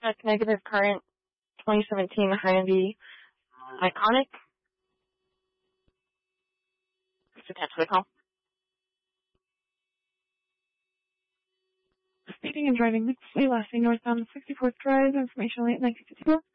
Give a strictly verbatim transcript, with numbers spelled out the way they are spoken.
Check negative current twenty seventeen Hyundai Iconic. It's attached to the call. Speeding and driving next way, last thing northbound sixty-fourth Drive, information late nineteen fifty-four.